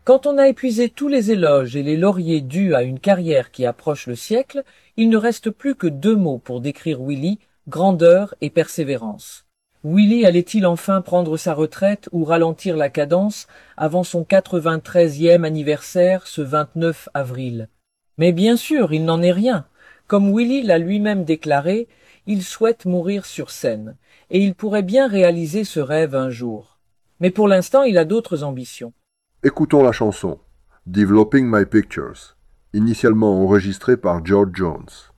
Quand on a épuisé tous les éloges et les lauriers dus à une carrière qui approche le siècle, il ne reste plus que deux mots pour décrire Willy, grandeur et persévérance. Willy allait-il enfin prendre sa retraite ou ralentir la cadence avant son 93e anniversaire ce 29 avril? Mais bien sûr, il n'en est rien. Comme Willy l'a lui-même déclaré, il souhaite mourir sur scène, et il pourrait bien réaliser ce rêve un jour. Mais pour l'instant, il a d'autres ambitions. Écoutons la chanson Developing My Pictures, initialement enregistrée par George Jones.